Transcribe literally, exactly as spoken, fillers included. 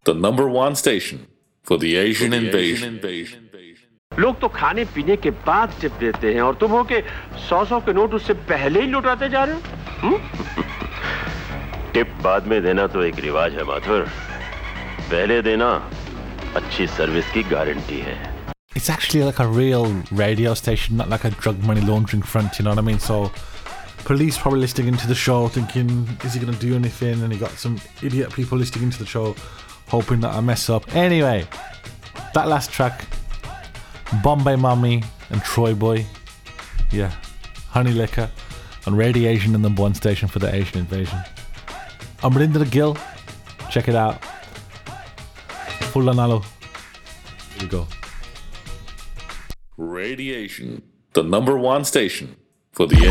the number one station for the Asian invasion. लोग तो खाने पीने के बाद टिप देते हैं और तुम हो के सौ सौ के नोट उससे पहले ही लुटाते जा रहे हो? टिप बाद में देना तो एक रिवाज है माथुर, पहले देना अच्छी सर्विस की गारंटी है. It's actually like a real radio station, not like a drug money laundering front, you know what I mean? So police probably listening into the show thinking, is he going to do anything? And you got some idiot people listening into the show hoping that I mess up. Anyway, that last track, Bombay Mommy and Troy Boy, yeah, Honey Liquor on Radiation and number one station for the Asian invasion. I'm Rinda the Gill, check it out. Full Lanalo. Here you go. Radiation, the number one station for the